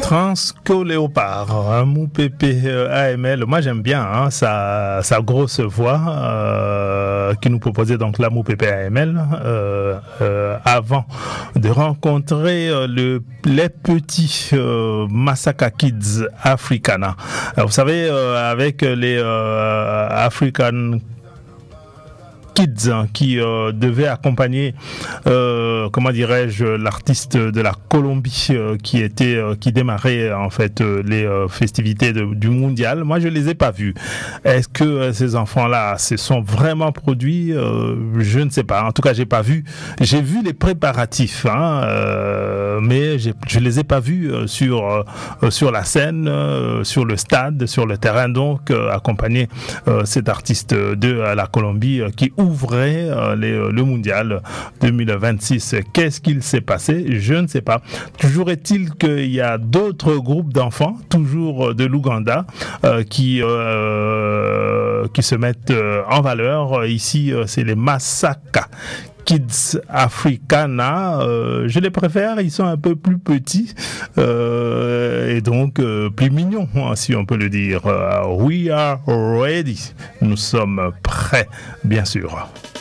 Transco Léopard, Moupépé AML. Moi j'aime bien sa grosse voix qui nous proposait donc la Moupépé AML avant de rencontrer les petits Masaka Kids Africana. Vous savez, avec les African Kids qui devait accompagner comment dirais-je l'artiste de la Colombie qui démarrait en fait les festivités du mondial. Moi je les ai pas vus. Est-ce que ces enfants-là se sont vraiment produits? Je ne sais pas. En tout cas j'ai pas vu. J'ai vu les préparatifs mais je les ai pas vus sur la scène, sur le stade, sur le terrain, donc accompagner cet artiste de la Colombie qui ouvrait le mondial 2026. Qu'est-ce qu'il s'est passé? Je ne sais pas. Toujours est-il qu'il y a d'autres groupes d'enfants, toujours de l'Ouganda, qui se mettent en valeur. Ici, c'est les Masaka Kids Africana, je les préfère, ils sont un peu plus petits et donc plus mignons, si on peut le dire. We are ready, nous sommes prêts, bien sûr.